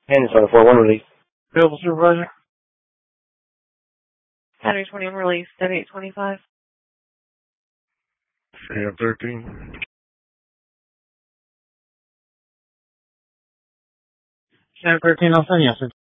Henderson, 4-1 release. Available supervisor. Battery 21 release, 7825. Yeah, 13. Sam 13, I'll send you.